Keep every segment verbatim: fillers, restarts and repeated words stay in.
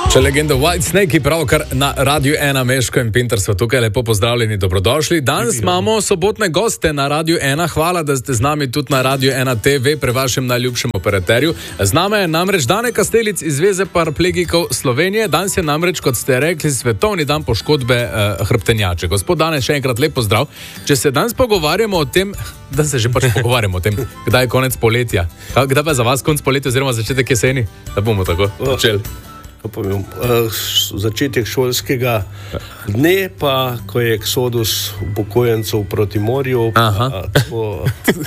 Še legenda Whitesnake, pravkar na Radiu ena, Meško in Pinter so tukaj, lepo pozdravljeni, dobrodošli. Danes imamo sobotne goste na Radiu ena, hvala, da ste z nami tudi na Radiu ena T V, pre vašem najljubšem operaterju. Z nami je namreč Dane Kastelic iz Zveze paraplegikov Slovenije. Danes je namreč, kot ste rekli, svetovni dan poškodbe eh, hrbtenjače. Gospod Dane, še enkrat lep pozdrav. Če se danes pogovarjamo o tem, da se že pač pogovarjamo o tem, kdaj je konec poletja. Kdaj pa je za vas konec poletja oziroma začetek jeseni? Da bomo tako začeli. Povem, začetek šolskega dne, pa ko je eksodus upokojencev proti morju, pa tako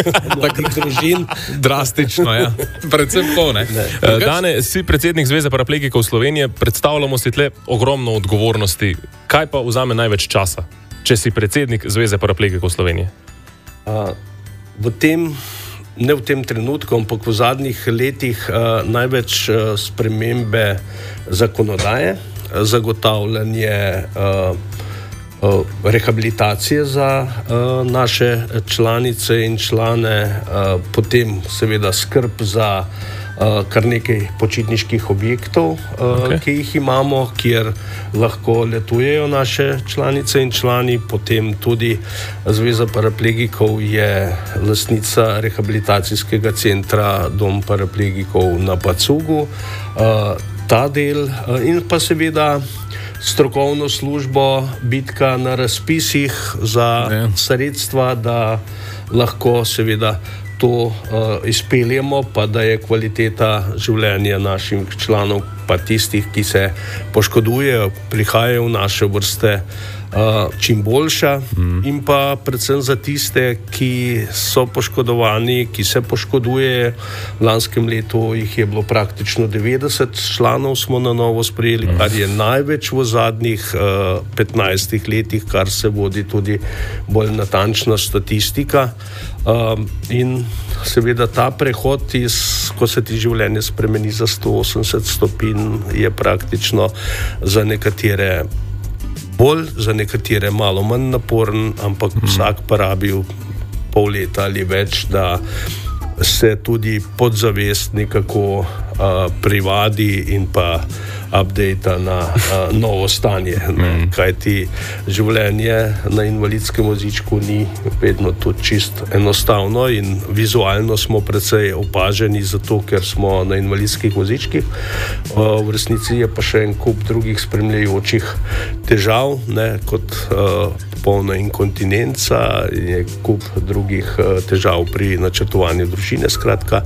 družin. Drastično, ja. Predvsem to, ne. ne. Dane, si predsednik Zveze paraplegikov Slovenije, predstavljamo si tle ogromno odgovornosti. Kaj pa vzame največ časa, če si predsednik Zveze paraplegikov Slovenije? A, v tem Ne v tem trenutku, ampak v zadnjih letih uh, največ uh, spremembe zakonodaje, zagotavljanje uh, uh, rehabilitacije za uh, naše članice in člane, uh, potem seveda skrb za uh, kar nekaj počitniških objektov, uh, okay. ki jih imamo, kjer lahko letujejo naše članice in člani, potem tudi Zveza paraplegikov je lastnica rehabilitacijskega centra Dom paraplegikov na Pacugu, uh, ta del uh, in pa seveda strokovno službo, bitka na razpisih za ja. sredstva, da lahko seveda to uh, izpeljemo, pa da je kvaliteta življenja naših članov, pa tistih, ki se poškodujejo, prihajajo v naše vrste, uh, čim boljša. Mm. In pa predvsem za tiste, ki so poškodovani, ki se poškoduje. V lanskem letu jih je bilo praktično devetdeset članov, smo na novo sprejeli, mm. kar je največ v zadnjih uh, petnajstih letih, kar se vodi tudi bolj natančna statistika. Um, in seveda ta prehod, iz, ko se ti življenje spremeni za sto osemdeset stopinj, je praktično za nekatere bolj, za nekatere malo manj naporen, ampak mm. vsak pa rabi pol leta ali več, da se tudi podzavest nekako uh, privadi in pa updata na uh, novo stanje. Mm. Kajti življenje na invalidskem vozičku ni vedno tudi čist enostavno in vizualno smo precej opaženi zato, ker smo na invalidskih vozičkih. Uh, v resnici je pa še en kup drugih spremljajočih težav, ne, kot uh, polna inkontinenca, je kup drugih uh, težav pri načrtovanju družine. Skratka,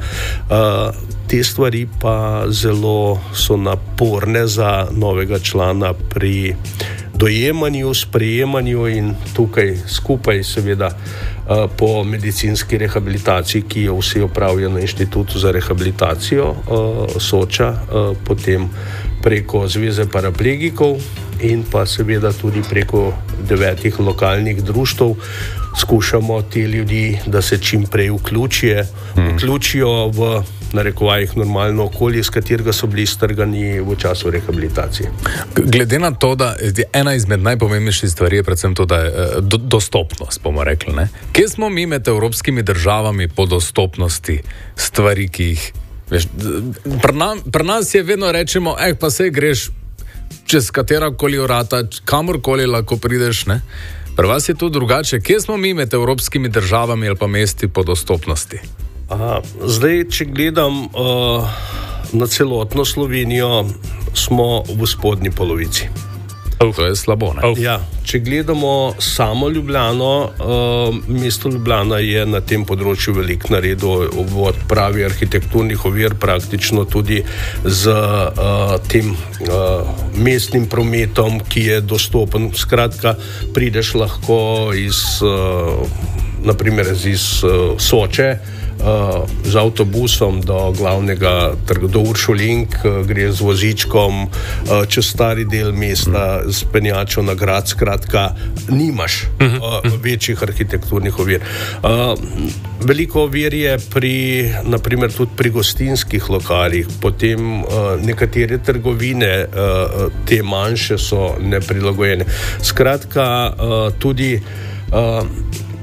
uh, te stvari pa zelo so naporne za novega člana pri dojemanju, sprejemanju in tukaj skupaj seveda uh, po medicinski rehabilitaciji, ki jo vsi opravijo na Inštitutu za rehabilitacijo uh, Soča, uh, potem preko Zveze paraplegikov in pa seveda tudi preko devetih lokalnih društev skušamo te ljudi, da se čim prej vključijo, hmm. vključijo v narekovajih normalno okolje, iz katerega so bili strgani v času rehabilitacije. Glede na to, da je ena izmed najpomembnejših stvari je predvsem to, da je do, dostopnost, bomo rekli, ne? Kje smo mi med evropskimi državami po dostopnosti stvari, ki jih, veš, pri nam, pri nas je vedno rečemo, eh, pa sej greš čez katerakoli vrata, kamorkoli lahko prideš, ne? Pri vas je to drugače. Kje smo mi med evropskimi državami ali pa mesti po dostopnosti? Aha, zdaj, če gledam uh, na celotno Slovenijo, smo v spodnji polovici. Oh, to je slabo, ne? Oh. Ja, če gledamo samo Ljubljano, uh, mesto Ljubljana je na tem področju veliko naredilo v odpravi arhitekturnih ovir, praktično tudi z uh, tem uh, mestnim prometom, ki je dostopen. Skratka, prideš lahko iz, uh, naprimer iz uh, Soče, Uh, z avtobusom do glavnega trga, do Uršulink, uh, gre z vozičkom uh, čez stari del mesta, mm. z penjačo na grad, skratka, nimaš uh, večjih arhitekturnih ovir. Uh, veliko ovir je pri, naprimer, tudi pri gostinskih lokalih, potem uh, nekatere trgovine, uh, te manjše so neprilagojene. Skratka, uh, tudi uh,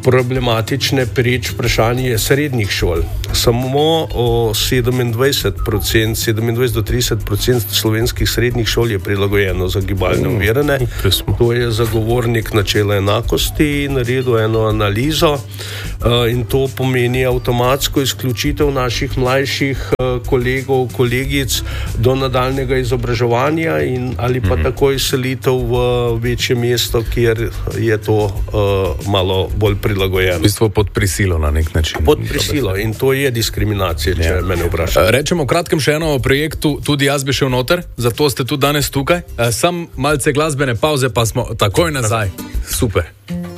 problematične pereč vprašanje srednjih šol. Samo sedemindvajset procent, sedemindvajset do trideset procent slovenskih srednjih šol je prilagojeno za gibalne ovirane. To je zagovornik načela enakosti naredil eno analizo in to pomeni avtomatsko izključitev naših mlajših kolegov, kolegic do nadaljnega izobraževanja in ali pa takoj selitev v večje mesto, kjer je to uh, malo bolj prilagojeno. V bistvu pod prisilo na nek način. Pod prisilo in to je diskriminacija, če ja. mene vprašaš. Rečemo kratkem še eno o projektu, tudi jaz bi šel noter, zato ste tudi danes tukaj. Sam malce glasbene pauze, pa smo takoj nazaj. Super.